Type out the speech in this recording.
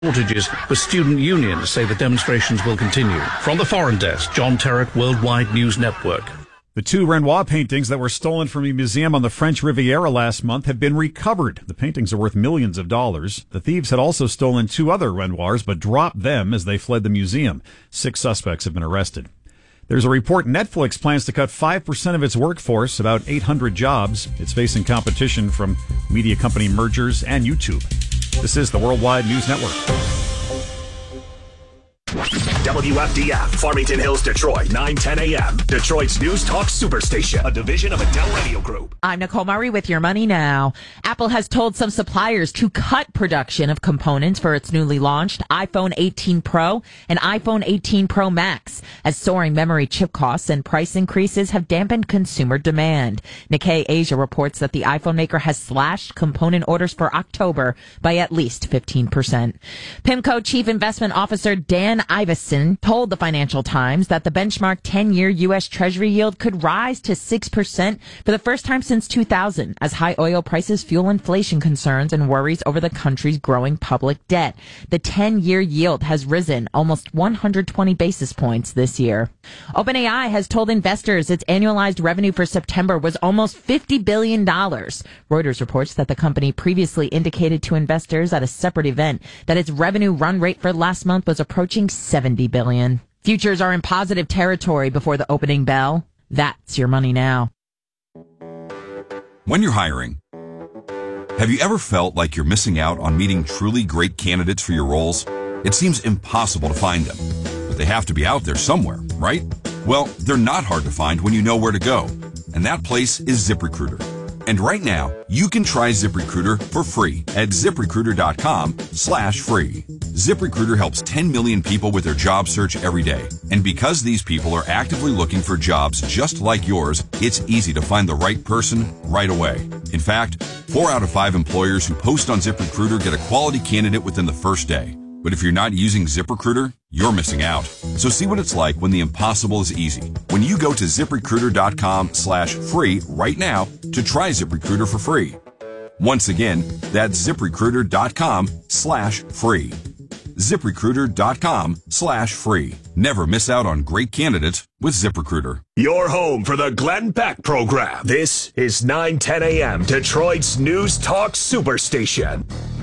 Shortages, but student unions say the demonstrations will continue. From the Foreign Desk, John Terrick, Worldwide News Network. The 2 Renoir paintings that were stolen from a museum on the French Riviera last month have been recovered. The paintings are worth millions of dollars. The thieves had also stolen 2 other Renoirs, but dropped them as they fled the museum. 6 suspects have been arrested. There's a report Netflix plans to cut 5% of its workforce, about 800 jobs. It's facing competition from media company mergers and YouTube. This is the Worldwide News Network. WFDF, Farmington Hills, Detroit, 9:10 a.m. Detroit's News Talk Superstation, a division of Adele Radio Group. I'm Nicole Murray with your money now. Apple has told some suppliers to cut production of components for its newly launched iPhone 18 Pro and iPhone 18 Pro Max, as soaring memory chip costs and price increases have dampened consumer demand. Nikkei Asia reports that the iPhone maker has slashed component orders for October by at least 15%. PIMCO Chief Investment Officer Dan Ivison told the Financial Times that the benchmark 10-year U.S. Treasury yield could rise to 6% for the first time since 2000 as high oil prices fuel inflation concerns and worries over the country's growing public debt. The 10-year yield has risen almost 120 basis points this year. OpenAI has told investors its annualized revenue for September was almost $50 billion. Reuters reports that the company previously indicated to investors at a separate event that its revenue run rate for last month was approaching $70 billion. Futures are in positive territory before the opening bell. That's your money now. When you're hiring, have you ever felt like you're missing out on meeting truly great candidates for your roles? It seems impossible to find them, but they have to be out there somewhere, right? Well, they're not hard to find when you know where to go, and that place is ZipRecruiter. And right now, you can try ZipRecruiter for free at ZipRecruiter.com/free. ZipRecruiter helps 10 million people with their job search every day. And because these people are actively looking for jobs just like yours, it's easy to find the right person right away. In fact, 4 out of 5 employers who post on ZipRecruiter get a quality candidate within the first day. But if you're not using ZipRecruiter, you're missing out. So see what it's like when the impossible is easy. When you go to ZipRecruiter.com/free right now to try ZipRecruiter for free. Once again, that's ZipRecruiter.com/free. ZipRecruiter.com/free. Never miss out on great candidates with ZipRecruiter. Your home for the Glenn Beck program. This is 9:10 a.m. Detroit's News Talk Superstation.